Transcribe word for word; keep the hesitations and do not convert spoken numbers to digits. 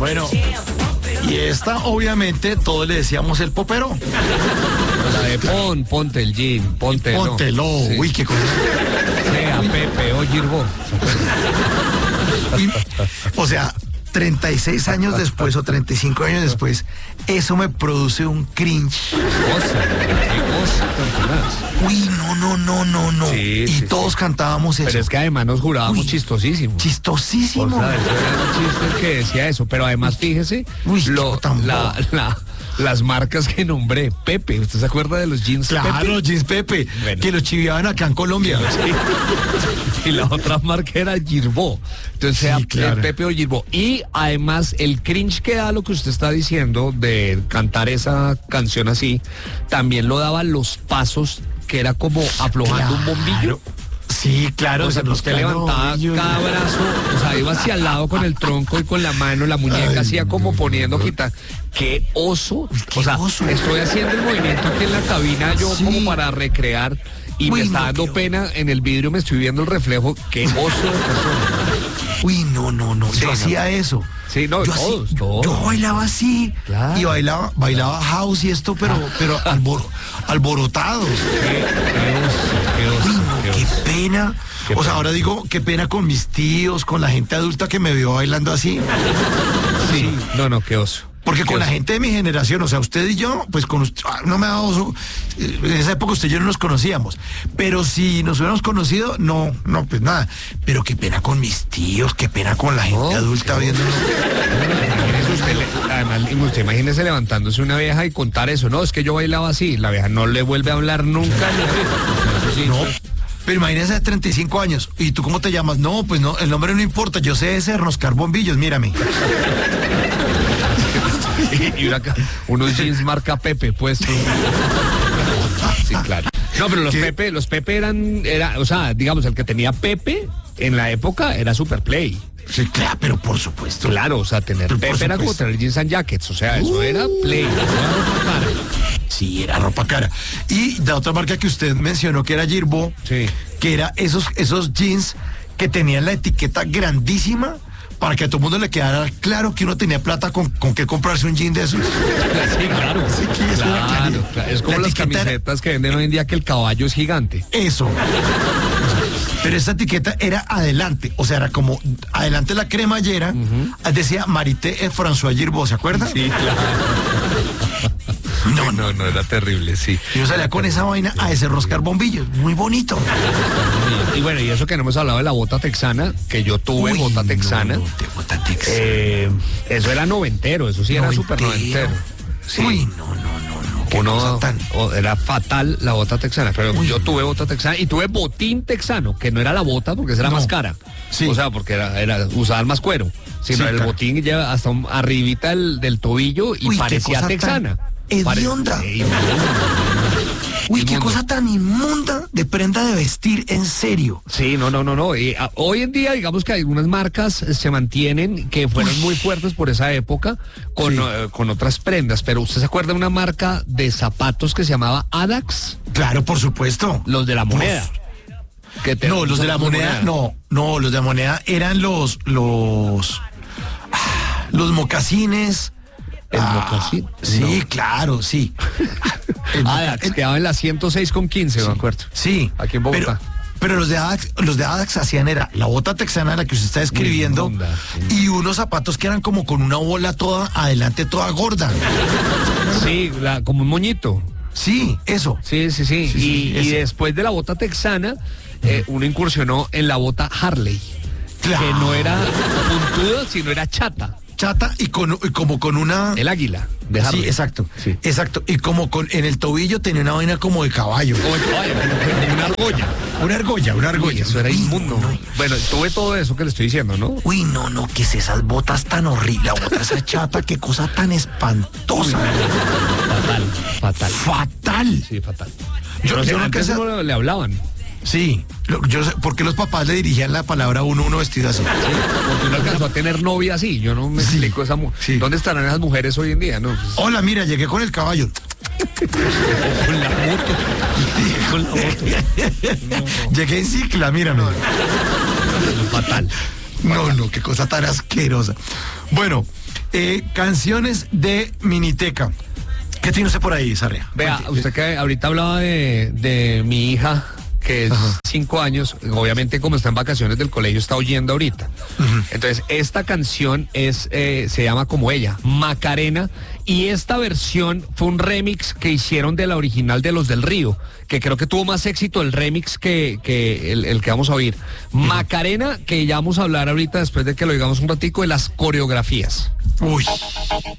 Bueno, y esta, obviamente, todos le decíamos el popero. La de pon, ponte el jean, póntelo. Póntelo, sí. Uy, qué cosa. Sea Pepe o Girbo. Y, o sea, treinta y seis años después o treinta y cinco años después, eso me produce un cringe. Cosa, qué cosa. Uy, no, no, no, no, no. Sí, y sí, todos sí. cantábamos eso. Pero es que además nos jurábamos Uy, chistosísimo. Chistosísimo. O sea, eso era un chiste el que decía eso. Pero además, fíjese, Uy, lo, tan la, la, las marcas que nombré. Pepe, ¿usted se acuerda de los jeans Claro, Pepe? los jeans Pepe, Bueno. que los chiviaban acá en Colombia. Sí. Y la otra marca era Girbo. Entonces, Sí, sea claro. Pepe o Girbo. Y además, el cringe que da lo que usted está diciendo de cantar esa canción así, también lo daban los pasos, que era como aflojando un bombillo. Sí, claro. O sea, se nos usted caen levantaba bombillos. cada brazo, o sea, iba hacia el lado con el tronco y con la mano, la muñeca, Ay, hacía como no, poniendo, no. quita. ¡Qué oso! qué O sea, oso. estoy haciendo el movimiento aquí en la cabina yo Sí. como para recrear y Uy, me está no, dando qué pena en el vidrio, me estoy viendo el reflejo. ¡Qué oso de persona! Uy, no, no, no. Sí, yo no. hacía eso. Sí, no, yo, todos, así- todos. yo bailaba así. Claro. Y bailaba, bailaba house y esto, pero, pero albor- alborotados. ¡Qué, qué oso! ¡Qué oso! Uy, no, qué qué oso. pena. Qué o sea, pena. ahora digo, qué pena con mis tíos, con la gente adulta que me vio bailando así. Sí, no, no, qué oso. Porque Qué con la oso. gente de mi generación, o sea, usted y yo, pues con usted, ah, no me da oso. eh, En esa época usted y yo no nos conocíamos. Pero si nos hubiéramos conocido, no, no, pues nada. Pero qué pena con mis tíos, qué pena con la gente No, adulta qué viéndonos. Imagínese usted, le- además, usted imagínese levantándose una vieja y contar eso. No, es que yo bailaba así. La vieja no le vuelve a hablar nunca. ni a ver. Eso sí. No. Pero imagínese de treinta y cinco años. ¿Y tú cómo te llamas? No, pues no, el nombre no importa. Yo sé ese Roscar Bombillos, mírame. Y una ca- unos jeans marca Pepe, pues. Sí, claro. No, pero los ¿Qué? Pepe, los Pepe eran, era, o sea, digamos, el que tenía Pepe en la época era Super Play. Sí, claro, pero por supuesto. Claro, o sea, tener Pero por Pepe era como supuesto. tener jeans and jackets, o sea, eso era Play. Eso era ropa cara. Sí, era ropa cara. Y de otra marca que usted mencionó, que era Girbo, Sí. que era esos, esos jeans que tenían la etiqueta grandísima para que a todo el mundo le quedara claro que uno tenía plata con, con qué comprarse un jean de esos. Sí, claro. Sí, que eso era Claro, claro. claro. Es como La las etiqueta era- camisetas que venden hoy en día que el caballo es gigante. Eso. Pero esta etiqueta era adelante, o sea, era como adelante la cremallera, decía Marité eh, François Girbo, ¿se acuerda? Sí, claro. No, No, no, era terrible, sí. Y yo salía con esa vaina a desenroscar bombillos, muy bonito. Y, y bueno, y eso que no hemos hablado de la bota texana, que yo tuve Uy, bota texana. no, de bota texana. eh, eso era noventero, eso sí era súper noventero. Sí. Uy, no, no, no, no. Qué Uno, cosa tan... o- era fatal la bota texana, pero Uy, yo no. tuve bota texana y tuve botín texano, que no era la bota porque esa era No. más cara. Sí. O sea, porque era, era usaban más cuero, sino Sí, el claro. botín lleva hasta un- arribita del, del tobillo y Uy, qué parecía cosa texana. tan hedionda. Pare- Uy, qué inmundo. cosa tan inmunda de prenda de vestir, en serio. Sí, no, no, no, no. Y, a- hoy en día, digamos que algunas marcas eh, se mantienen, que fueron Uy. muy fuertes por esa época, con, Sí. eh, con otras prendas. Pero ¿usted se acuerda de una marca de zapatos que se llamaba Adax? Claro, por supuesto. Los de la moneda. Que te- No, los de la moneda, no, no, los de la moneda eran los, los, ah, los mocasines. ¿El Ah, mocasín? Sí, No. claro, sí. El moca- Adax, el- quedaba en la ciento seis con quince, me acuerdo. Sí. Aquí en Bogotá. Pero, pero los de Adax, los de Adax hacían era la bota texana, la que usted está escribiendo, inmunda, y unos zapatos que eran como con una bola toda adelante, toda gorda. Sí, la- como un moñito. Sí, eso. Sí, sí, sí. Sí, sí, y, y ese. después de la bota texana, eh, uno incursionó en la bota Harley. Claro. Que no era puntuda, sino era chata. Chata y, con, y como con una... El águila de Harley. Sí, exacto. Sí. Exacto. Y como con en el tobillo tenía una vaina como de caballo. Como el caballo, como una argolla. Una argolla, una Uy, argolla. eso era Uy, inmundo. no, no. Bueno, tuve todo eso que le estoy diciendo, ¿no? Uy, no, no, ¿qué es esas botas tan horribles? La bota esa chata, qué cosa tan espantosa. Fatal, fatal. Fatal. Sí, fatal. Yo- Pero yo si no antes alcancé- uno le hablaban. Sí. Lo- yo sé, ¿por qué los papás le dirigían la palabra a uno, uno vestido así? Sí, porque uno alcanzó a tener novia así. Yo no me Sí, explico esa mu- sí. ¿Dónde estarán esas mujeres hoy en día? No, pues, Hola, mira, llegué con el caballo. con la moto. Con la moto. Llegué en cicla, mírame. Fatal. No, no, qué cosa tan asquerosa. Bueno, Eh, canciones de Miniteca. ¿Qué tiene usted por ahí, Sarria? Vea, Cuente. usted que ahorita hablaba de, de mi hija, que es Ajá. cinco años, obviamente como está en vacaciones del colegio está oyendo ahorita. Uh-huh. Entonces, esta canción es, eh, se llama como ella, Macarena, y esta versión fue un remix que hicieron de la original de Los del Río, que creo que tuvo más éxito el remix que, que el, el que vamos a oír. Uh-huh. Macarena, que ya vamos a hablar ahorita después de que lo digamos un ratico, de las coreografías. Uy.